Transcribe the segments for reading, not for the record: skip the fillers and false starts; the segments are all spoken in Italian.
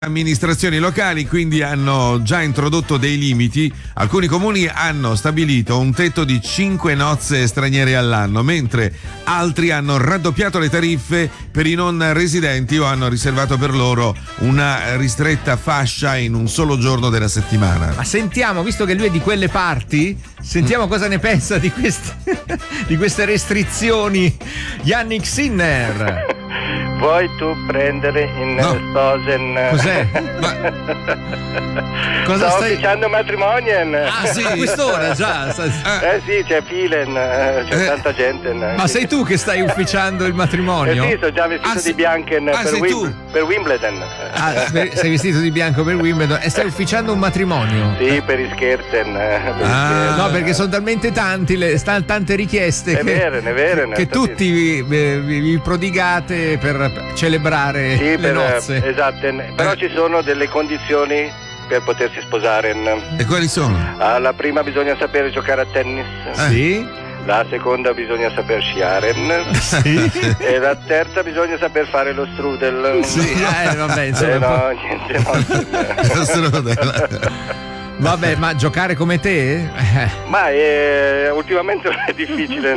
Amministrazioni locali quindi hanno già introdotto dei limiti. Alcuni comuni hanno stabilito un tetto di 5 nozze straniere all'anno, mentre altri hanno raddoppiato le tariffe per i non residenti o hanno riservato per loro una ristretta fascia in un solo giorno della settimana. Ma sentiamo, visto che lui è di quelle parti, sentiamo cosa ne pensa di queste restrizioni. Yannick Sinner. Vuoi tu prendere in Stosen? Cos'è? Cosa sto ufficiando matrimonien. Ah sì, a quest'ora già. Sì, c'è filen, c'è tanta gente. Ma sei tu che stai ufficiando il matrimonio? Sì, sono già vestito di bianco per Wimbledon. Sei vestito di bianco per Wimbledon e stai ufficiando un matrimonio? Sì, per i scherzen. No, perché sono talmente tante richieste è vero, che tutti vi prodigate per celebrare le nozze. Esatto, però ci sono delle condizioni per potersi sposare. E quali sono? La prima bisogna sapere giocare a tennis. Sì. La seconda bisogna saper sciare. Sì. E la terza bisogna saper fare lo strudel. Sì, vabbè, insomma. Lo strudel. Vabbè, ma giocare come te? Ma ultimamente è difficile.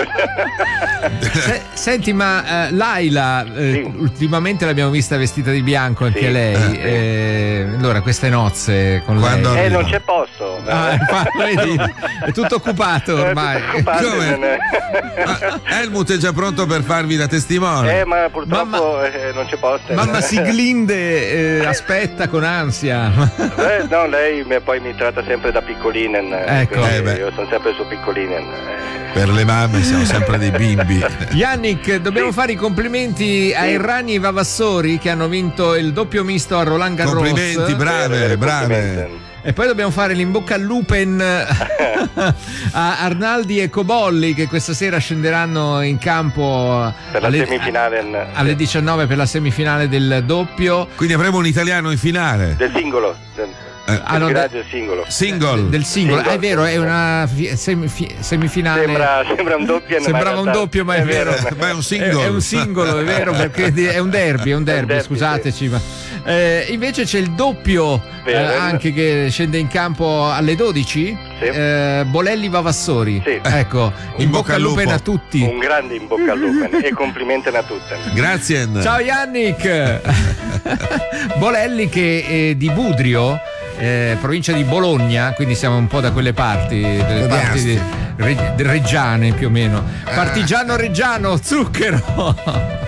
Senti, ma Laila, sì. Ultimamente l'abbiamo vista vestita di bianco anche lei. Allora, queste nozze con lei. Non c'è posto. Vedi, è tutto occupato ormai. Come? Helmut è già pronto per farvi da testimone. Ma purtroppo non c'è posto. Mamma Siglinde aspetta con ansia. No, lei poi mi tratta sempre da piccolinen. Ecco. Io sono sempre su piccolinen. Per le mamme siamo sempre dei bimbi. Yannick, dobbiamo fare i complimenti a Errani e Vavassori che hanno vinto il doppio misto a Roland Garros. Complimenti, brave. E poi dobbiamo fare l'Imbocca al Lupen a Arnaldi e Cobolli che questa sera scenderanno in campo per la semifinale alle 19 per la semifinale del doppio. Quindi avremo un italiano in finale. Del singolo. Del singolo. Del singolo. È vero, è una semifinale. Sembra un doppio. Sembrava un doppio, ma è vero. Ma è un singolo. È un singolo, è vero, perché è un derby, scusateci. Ma invece c'è il doppio anche che scende in campo alle 12. Sì. Bolelli Vavassori. Sì. Ecco, in bocca al lupen a tutti. Un grande in bocca al lupen e complimenti a tutti. Grazie. Ciao Yannick. Bolelli che è di Budrio, provincia di Bologna, quindi siamo un po' da quelle parti, delle parti reggiane più o meno. Partigiano Reggiano, zucchero.